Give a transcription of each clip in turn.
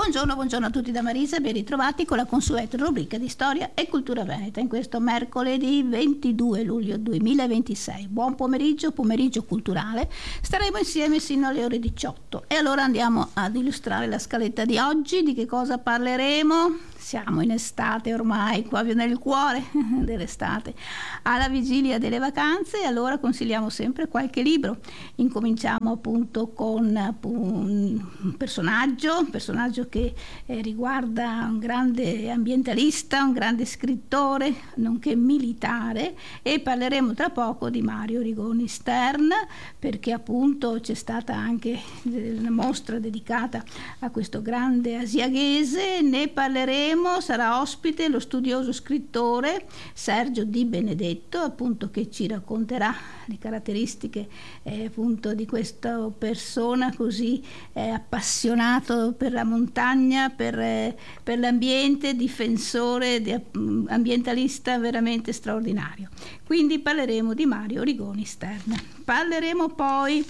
Buongiorno a tutti da Marisa, ben ritrovati con la consueta rubrica di storia e cultura veneta in questo mercoledì 22 luglio 2026. Buon pomeriggio culturale, staremo insieme sino alle ore 18 e allora andiamo ad illustrare la scaletta di oggi. Di che cosa parleremo? Siamo in estate ormai, proprio nel cuore dell'estate, alla vigilia delle vacanze, e allora consigliamo sempre qualche libro. Incominciamo appunto con un personaggio che riguarda un grande ambientalista, un grande scrittore, nonché militare, e parleremo tra poco di Mario Rigoni Stern, perché appunto c'è stata anche una mostra dedicata a questo grande asiaghese. Ne parleremo. Sarà ospite lo studioso scrittore Sergio Di Benedetto, appunto, che ci racconterà le caratteristiche appunto di questa persona così appassionato per la montagna, per l'ambiente, difensore, ambientalista veramente straordinario. Quindi parleremo di Mario Rigoni Stern. Parleremo poi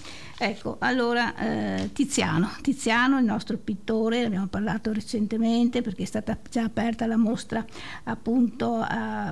Tiziano, il nostro pittore. Ne abbiamo parlato recentemente perché è stata già aperta la mostra appunto a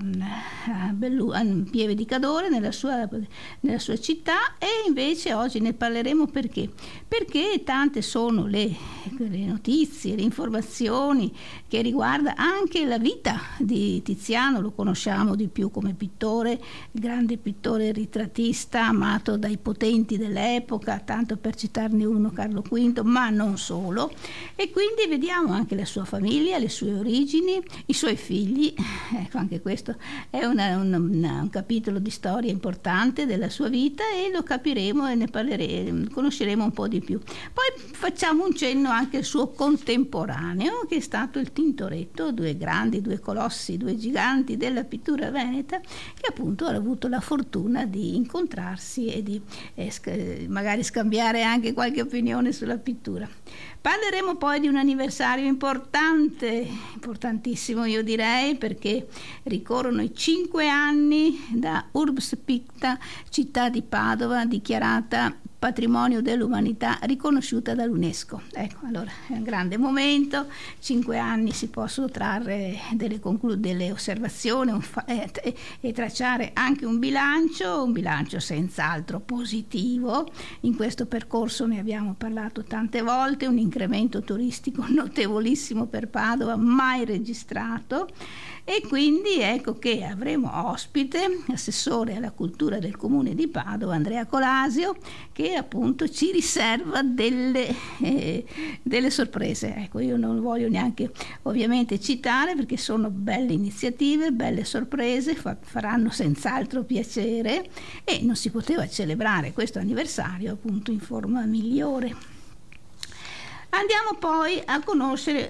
Pieve di Cadore, nella sua città, e invece oggi ne parleremo perché tante sono le notizie, le informazioni che riguarda anche la vita di Tiziano. Lo conosciamo di più come pittore, grande pittore ritrattista amato dai potenti dell'epoca, tanto per citarne uno, Carlo V, ma non solo. E quindi vediamo anche la sua famiglia, le sue origini, i suoi figli. Ecco, anche questo è un capitolo di storia importante della sua vita, e lo capiremo e ne parleremo, conosceremo un po' di più. Poi facciamo un cenno anche al suo contemporaneo, che è stato il Tintoretto, due colossi, due giganti della pittura veneta, che appunto hanno avuto la fortuna di incontrarsi e di magari scambiare anche qualche opinione sulla pittura. Parleremo poi di un anniversario importantissimo io direi, perché ricorrono i 5 anni da Urbs Picta, città di Padova, dichiarata patrimonio dell'umanità, riconosciuta dall'UNESCO. Ecco, allora è un grande momento. 5 anni si possono trarre delle osservazioni e tracciare anche un bilancio senz'altro positivo. In questo percorso ne abbiamo parlato tante volte, un incremento turistico notevolissimo per Padova, mai registrato. E quindi ecco che avremo ospite assessore alla cultura del comune di Padova, Andrea Colasio, che appunto ci riserva delle sorprese. Ecco, io non voglio neanche ovviamente citare, perché sono belle iniziative, belle sorprese, faranno senz'altro piacere, e non si poteva celebrare questo anniversario appunto in forma migliore. Andiamo poi a conoscere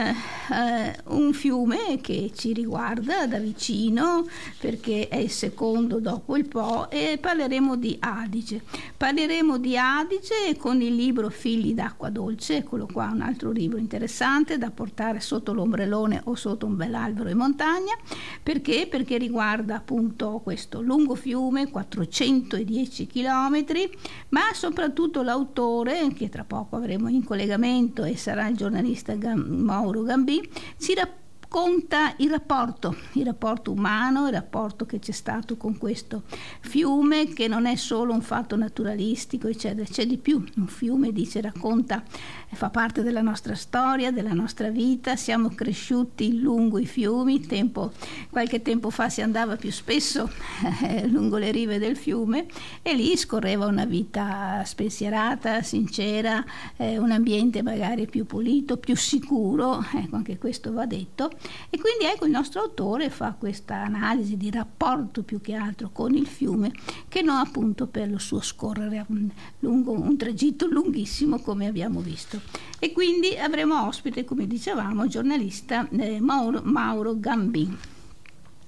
un fiume che ci riguarda da vicino, perché è il secondo dopo il Po, e parleremo di Adige. Con il libro Figli d'acqua dolce. Eccolo qua, un altro libro interessante da portare sotto l'ombrellone o sotto un bell'albero in montagna. Perché? Perché riguarda appunto questo lungo fiume, 410 chilometri, ma soprattutto l'autore, che tra poco avremo in collegamento e sarà il giornalista Mauro Gambì, ci racconta il rapporto umano, il rapporto che c'è stato con questo fiume, che non è solo un fatto naturalistico, eccetera, c'è di più. Un fiume, racconta, fa parte della nostra storia, della nostra vita. Siamo cresciuti lungo i fiumi, qualche tempo fa si andava più spesso lungo le rive del fiume, e lì scorreva una vita spensierata, sincera, un ambiente magari più pulito, più sicuro. Ecco, anche questo va detto. E quindi ecco, il nostro autore fa questa analisi di rapporto più che altro con il fiume, che non appunto per lo suo scorrere lungo un tragitto lunghissimo, come abbiamo visto. E quindi avremo ospite, come dicevamo, il giornalista Mauro Gambì.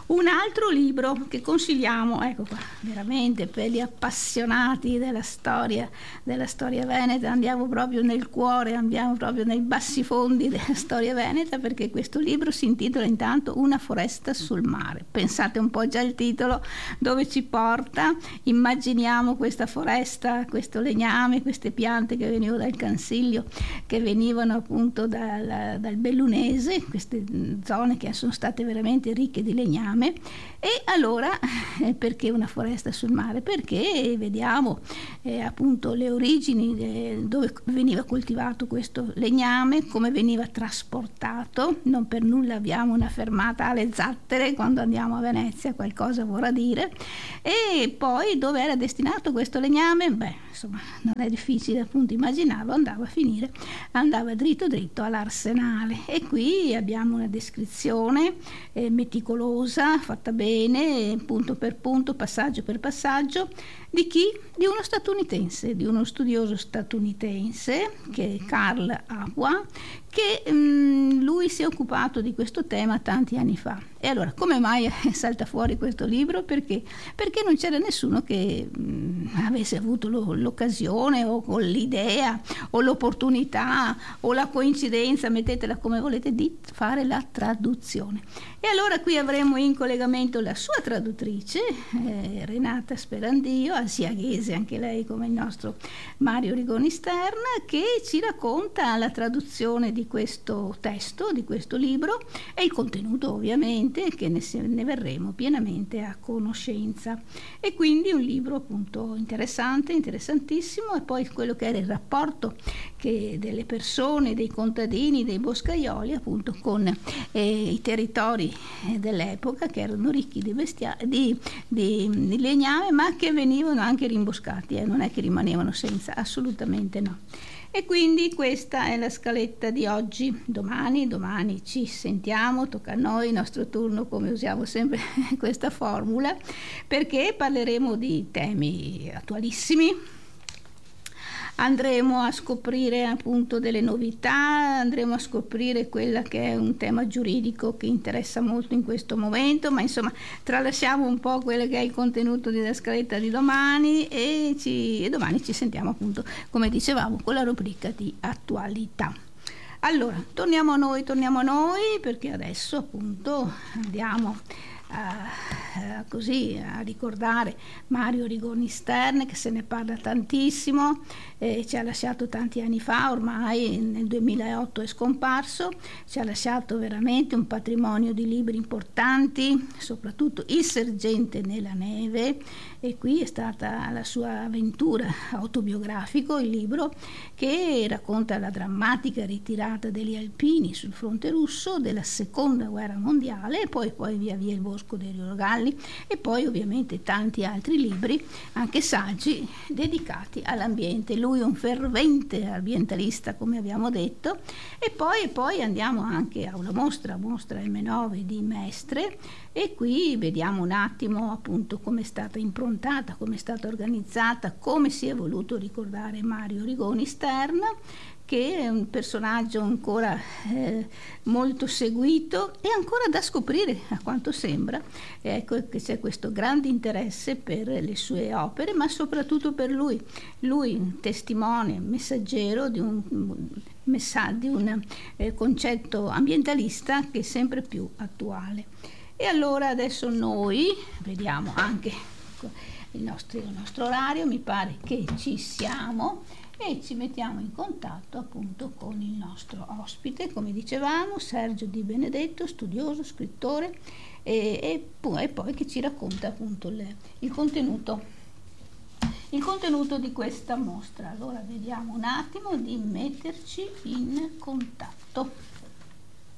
Un altro libro che consigliamo, ecco qua, veramente per gli appassionati della storia veneta, andiamo proprio nel cuore, andiamo proprio nei bassifondi della storia veneta, perché questo libro si intitola intanto Una foresta sul mare. Pensate un po' già il titolo dove ci porta, immaginiamo questa foresta, questo legname, queste piante che venivano dal Cansiglio, che venivano appunto dal Bellunese, queste zone che sono state veramente ricche di legname. E allora perché una foresta sul mare? Perché vediamo appunto le origini dove veniva coltivato questo legname, come veniva trasportato. Non per nulla abbiamo una fermata alle Zattere quando andiamo a Venezia, qualcosa vorrà dire. E poi dove era destinato questo legname? Beh, insomma, non è difficile appunto immaginarlo, andava dritto all'Arsenale. E qui abbiamo una descrizione meticolosa, fatta bene, punto per punto, passaggio per passaggio, di chi? Di uno statunitense, di uno studioso statunitense, che è Carl Aqua, che lui si è occupato di questo tema tanti anni fa. E allora, come mai salta fuori questo libro? Perché non c'era nessuno che avesse avuto l'occasione o l'idea o l'opportunità o la coincidenza, mettetela come volete, di fare la traduzione. E allora qui avremo in collegamento la sua traduttrice, Renata Sperandio, alsiaghese anche lei come il nostro Mario Rigoni Stern, che ci racconta la traduzione di questo testo, di questo libro, e il contenuto ovviamente, che ne verremo pienamente a conoscenza. E quindi un libro appunto interessante, interessantissimo, e poi quello che era il rapporto delle persone, dei contadini, dei boscaioli appunto con i territori dell'epoca, che erano ricchi di legname, ma che venivano anche rimboscati, non è che rimanevano senza, assolutamente no. E quindi questa è la scaletta di oggi. Domani ci sentiamo, tocca a noi, il nostro turno, come usiamo sempre questa formula, perché parleremo di temi attualissimi. Andremo a scoprire appunto delle novità, andremo a scoprire quella che è un tema giuridico che interessa molto in questo momento, ma insomma tralasciamo un po' quello che è il contenuto della scaletta di domani e domani ci sentiamo appunto, come dicevamo, con la rubrica di attualità. Allora, torniamo a noi, perché adesso appunto andiamo così a ricordare Mario Rigoni Stern, che se ne parla tantissimo, ci ha lasciato tanti anni fa, ormai nel 2008 è scomparso, ci ha lasciato veramente un patrimonio di libri importanti, soprattutto Il sergente nella neve, e qui è stata la sua avventura autobiografico, il libro che racconta la drammatica ritirata degli alpini sul fronte russo della seconda guerra mondiale, e poi via via Il bosco dei Rogalli, e poi ovviamente tanti altri libri, anche saggi, dedicati all'ambiente. Lui è un fervente ambientalista, come abbiamo detto. E poi andiamo anche a una mostra M9 di Mestre, e qui vediamo un attimo appunto come è stata improntata, come è stata organizzata, come si è voluto ricordare Mario Rigoni Stern, che è un personaggio ancora molto seguito e ancora da scoprire, a quanto sembra. Ecco che c'è questo grande interesse per le sue opere, ma soprattutto per lui un testimone, messaggero di un concetto ambientalista che è sempre più attuale. E allora adesso noi vediamo anche il nostro orario, mi pare che ci siamo, e ci mettiamo in contatto appunto con il nostro ospite, come dicevamo, Sergio Di Benedetto, studioso, scrittore, e poi che ci racconta appunto il contenuto di questa mostra. Allora vediamo un attimo di metterci in contatto.